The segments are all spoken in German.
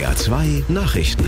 NDR 2 Nachrichten.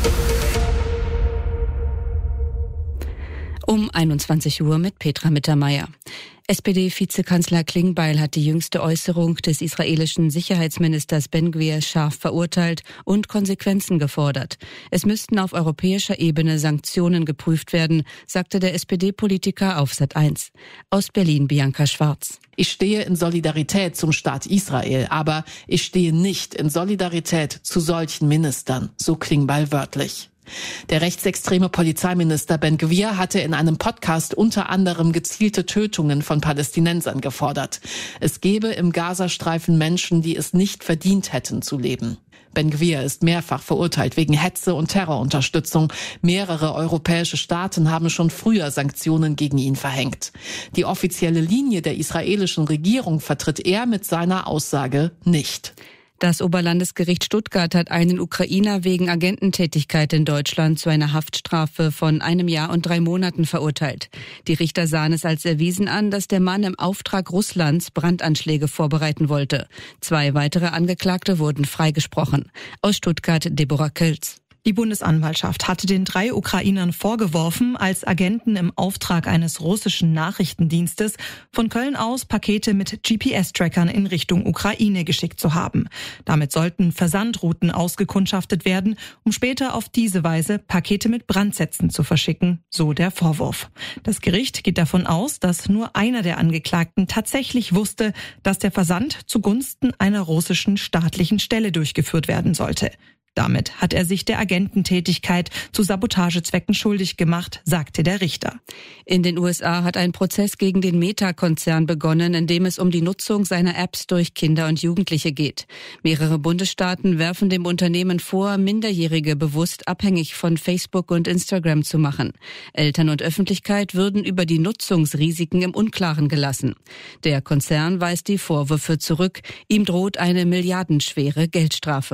Um 21 Uhr mit Petra Mittermeier. SPD-Vizekanzler Klingbeil hat die jüngste Äußerung des israelischen Sicherheitsministers Ben-Gvir scharf verurteilt und Konsequenzen gefordert. Es müssten auf europäischer Ebene Sanktionen geprüft werden, sagte der SPD-Politiker auf Sat.1. Aus Berlin Bianca Schwarz. Ich stehe in Solidarität zum Staat Israel, aber ich stehe nicht in Solidarität zu solchen Ministern, so Klingbeil wörtlich. Der rechtsextreme Polizeiminister Ben-Gvir hatte in einem Podcast unter anderem gezielte Tötungen von Palästinensern gefordert. Es gebe im Gazastreifen Menschen, die es nicht verdient hätten zu leben. Ben-Gvir ist mehrfach verurteilt wegen Hetze und Terrorunterstützung. Mehrere europäische Staaten haben schon früher Sanktionen gegen ihn verhängt. Die offizielle Linie der israelischen Regierung vertritt er mit seiner Aussage nicht. Das Oberlandesgericht Stuttgart hat einen Ukrainer wegen Agententätigkeit in Deutschland zu einer Haftstrafe von 1 Jahr und 3 Monaten verurteilt. Die Richter sahen es als erwiesen an, dass der Mann im Auftrag Russlands Brandanschläge vorbereiten wollte. 2 weitere Angeklagte wurden freigesprochen. Aus Stuttgart Deborah Kölz. Die Bundesanwaltschaft hatte den 3 Ukrainern vorgeworfen, als Agenten im Auftrag eines russischen Nachrichtendienstes von Köln aus Pakete mit GPS-Trackern in Richtung Ukraine geschickt zu haben. Damit sollten Versandrouten ausgekundschaftet werden, um später auf diese Weise Pakete mit Brandsätzen zu verschicken, so der Vorwurf. Das Gericht geht davon aus, dass nur einer der Angeklagten tatsächlich wusste, dass der Versand zugunsten einer russischen staatlichen Stelle durchgeführt werden sollte. Damit hat er sich der Agententätigkeit zu Sabotagezwecken schuldig gemacht, sagte der Richter. In den USA hat ein Prozess gegen den Meta-Konzern begonnen, in dem es um die Nutzung seiner Apps durch Kinder und Jugendliche geht. Mehrere Bundesstaaten werfen dem Unternehmen vor, Minderjährige bewusst abhängig von Facebook und Instagram zu machen. Eltern und Öffentlichkeit würden über die Nutzungsrisiken im Unklaren gelassen. Der Konzern weist die Vorwürfe zurück. Ihm droht eine milliardenschwere Geldstrafe.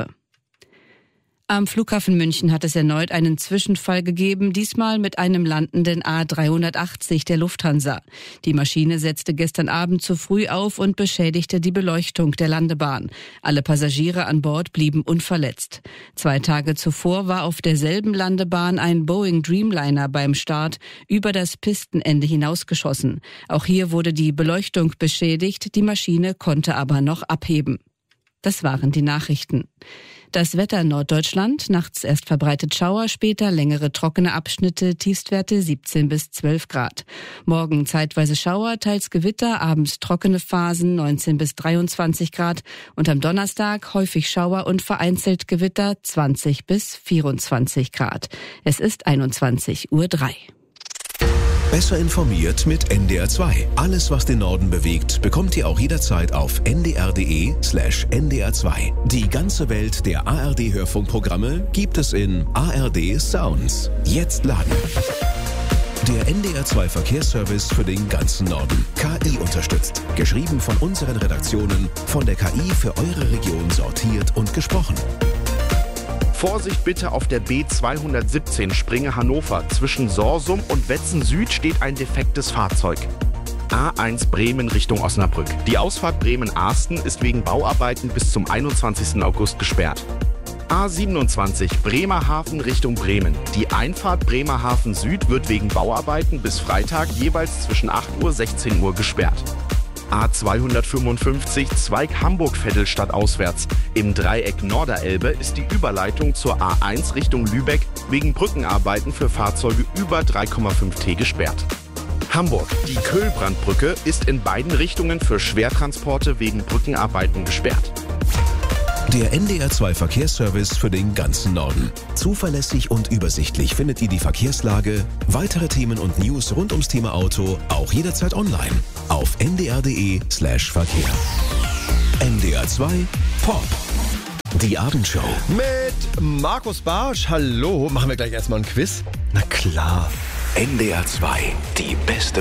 Am Flughafen München hat es erneut einen Zwischenfall gegeben, diesmal mit einem landenden A380 der Lufthansa. Die Maschine setzte gestern Abend zu früh auf und beschädigte die Beleuchtung der Landebahn. Alle Passagiere an Bord blieben unverletzt. 2 Tage zuvor war auf derselben Landebahn ein Boeing Dreamliner beim Start über das Pistenende hinausgeschossen. Auch hier wurde die Beleuchtung beschädigt, die Maschine konnte aber noch abheben. Das waren die Nachrichten. Das Wetter in Norddeutschland, nachts erst verbreitet Schauer, später längere trockene Abschnitte, Tiefstwerte 17 bis 12 Grad. Morgen zeitweise Schauer, teils Gewitter, abends trockene Phasen 19 bis 23 Grad und am Donnerstag häufig Schauer und vereinzelt Gewitter 20 bis 24 Grad. Es ist 21:03 Uhr. Besser informiert mit NDR 2. Alles, was den Norden bewegt, bekommt ihr auch jederzeit auf ndr.de/ndr2. Die ganze Welt der ARD-Hörfunkprogramme gibt es in ARD Sounds. Jetzt laden. Der NDR 2 Verkehrsservice für den ganzen Norden. KI unterstützt. Geschrieben von unseren Redaktionen, von der KI für eure Region sortiert und gesprochen. Vorsicht bitte auf der B217 Springe Hannover. Zwischen Sorsum und Wetzen Süd steht ein defektes Fahrzeug. A1 Bremen Richtung Osnabrück. Die Ausfahrt Bremen-Arsten ist wegen Bauarbeiten bis zum 21. August gesperrt. A27 Bremerhaven Richtung Bremen. Die Einfahrt Bremerhaven Süd wird wegen Bauarbeiten bis Freitag jeweils zwischen 8 Uhr und 16 Uhr gesperrt. A255 Zweig Hamburg-Vettelstadt auswärts. Im Dreieck Norderelbe ist die Überleitung zur A1 Richtung Lübeck wegen Brückenarbeiten für Fahrzeuge über 3,5 T gesperrt. Hamburg. Die Köhlbrandbrücke ist in beiden Richtungen für Schwertransporte wegen Brückenarbeiten gesperrt. Der NDR 2 Verkehrsservice für den ganzen Norden. Zuverlässig und übersichtlich findet ihr die Verkehrslage, weitere Themen und News rund ums Thema Auto auch jederzeit online auf ndr.de/Verkehr. NDR 2 Pop. Die Abendshow. Mit Markus Bartsch. Hallo. Machen wir gleich erstmal ein Quiz? Na klar. NDR 2. Die beste